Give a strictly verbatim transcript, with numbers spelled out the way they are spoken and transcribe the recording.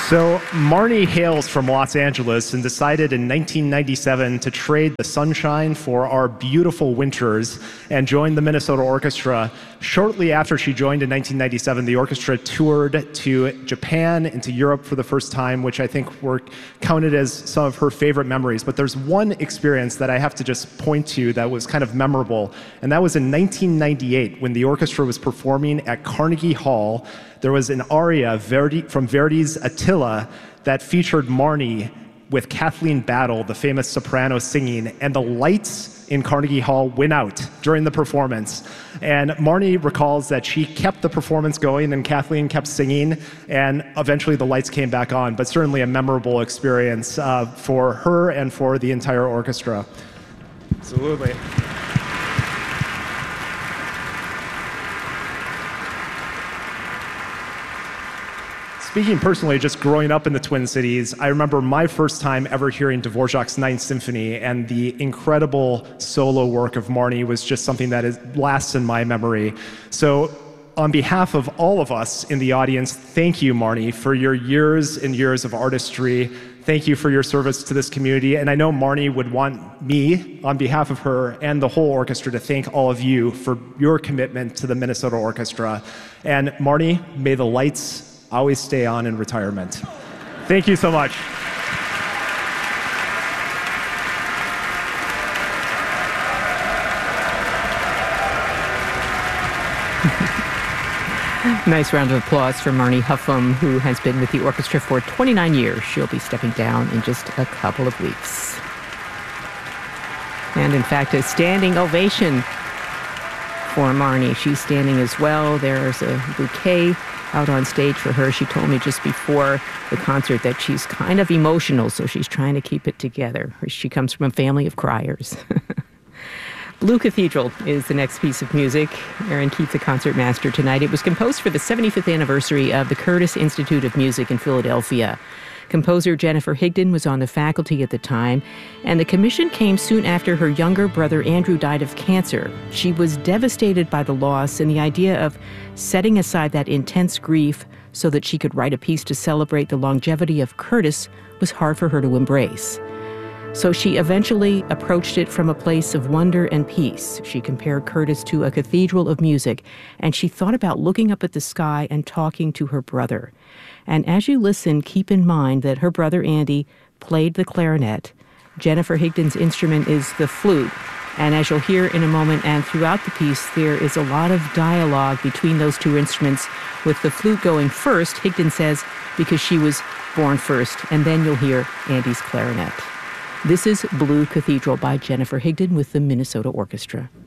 So Marnie hails from Los Angeles and decided in nineteen ninety-seven to trade the sunshine for our beautiful winters and joined the Minnesota Orchestra. Shortly after she joined in nineteen ninety-seven, the orchestra toured to Japan and to Europe for the first time, which I think were counted as some of her favorite memories. But there's one experience that I have to just point to that was kind of memorable, and that was in nineteen ninety-eight when the orchestra was performing at Carnegie Hall. There was an aria Verdi, from Verdi's Attila that featured Marnie with Kathleen Battle, the famous soprano, singing, and the lights in Carnegie Hall went out during the performance. And Marnie recalls that she kept the performance going and Kathleen kept singing, and eventually the lights came back on, but certainly a memorable experience uh, for her and for the entire orchestra. Absolutely. Speaking personally, just growing up in the Twin Cities, I remember my first time ever hearing Dvorak's Ninth Symphony, and the incredible solo work of Marnie was just something that is, lasts in my memory. So on behalf of all of us in the audience, thank you, Marnie, for your years and years of artistry. Thank you for your service to this community. And I know Marnie would want me, on behalf of her and the whole orchestra, to thank all of you for your commitment to the Minnesota Orchestra. And Marnie, may the lights always stay on in retirement. Thank you so much. Nice round of applause for Marnie Huffam, who has been with the orchestra for twenty-nine years. She'll be stepping down in just a couple of weeks. And in fact, a standing ovation for Marnie. She's standing as well. There's a bouquet out on stage for her. She told me just before the concert that she's kind of emotional, so she's trying to keep it together. She comes from a family of criers. Blue Cathedral is the next piece of music. Aaron Keith, the concertmaster tonight. It was composed for the seventy-fifth anniversary of the Curtis Institute of Music in Philadelphia. Composer Jennifer Higdon was on the faculty at the time, and the commission came soon after her younger brother Andrew died of cancer. She was devastated by the loss, and the idea of setting aside that intense grief so that she could write a piece to celebrate the longevity of Curtis was hard for her to embrace. So she eventually approached it from a place of wonder and peace. She compared Curtis to a cathedral of music, and she thought about looking up at the sky and talking to her brother. And as you listen, keep in mind that her brother Andy played the clarinet. Jennifer Higdon's instrument is the flute. And as you'll hear in a moment and throughout the piece, there is a lot of dialogue between those two instruments, with the flute going first, Higdon says, because she was born first. And then you'll hear Andy's clarinet. This is Blue Cathedral by Jennifer Higdon with the Minnesota Orchestra.